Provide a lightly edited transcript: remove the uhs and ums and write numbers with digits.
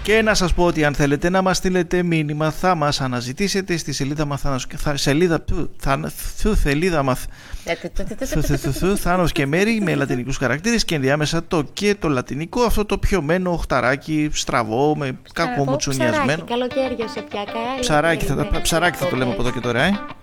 Και να σας πω ότι αν θέλετε να μας στείλετε μήνυμα θα μας αναζητήσετε στη σελίδα Θάνος και Μέρη με λατινικούς χαρακτήρες και ενδιάμεσα το και το λατινικό, αυτό το πιωμένο οχταράκι στραβό με κακό μουτσουνιασμένο. Καλοκαίρια σε πια. Ψαράκι θα το λέμε από εδώ και τώρα,